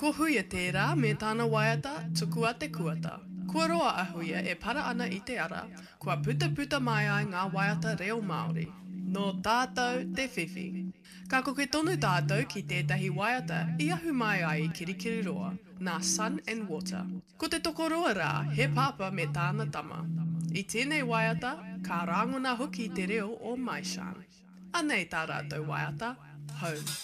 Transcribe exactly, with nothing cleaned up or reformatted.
Ko huia tērā me tāna waiata tuku a te kuata. Kua roa a huia e para ana i te ara, kua puta puta mai ai ngā waiata reo Māori. No tātou te whiwhi. Ka koke tonu tātou ki tētahi waiata i ahu mai ai i Kirikiri roa, nā Sun and Water. Ko te tokoroa rā, he pāpa me tāna tama. I tēnei waiata, ka rangona hoki te reo o Maishan. Anei tā rātou waiata, home.